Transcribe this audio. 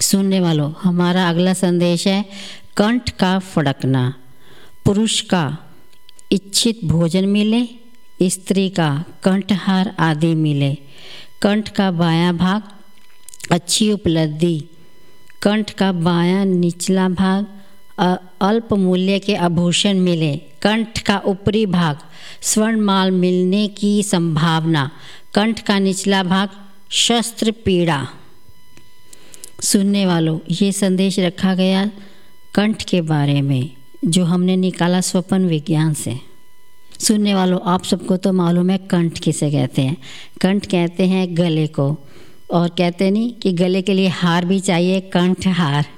सुनने वालों, हमारा अगला संदेश है कंठ का फड़कना। पुरुष का इच्छित भोजन मिले, स्त्री का कंठहार आदि मिले। कंठ का बायां भाग अच्छी उपलब्धि, कंठ का बायां निचला भाग अल्प मूल्य के आभूषण मिले। कंठ का ऊपरी भाग स्वर्णमाल मिलने की संभावना। कंठ का निचला भाग शस्त्र पीड़ा। सुनने वालों, ये संदेश रखा गया कंठ के बारे में, जो हमने निकाला स्वपन विज्ञान से। सुनने वालों, आप सबको तो मालूम है कंठ किसे कहते हैं। कंठ कहते हैं गले को, और कहते नहीं कि गले के लिए हार भी चाहिए, कंठ हार।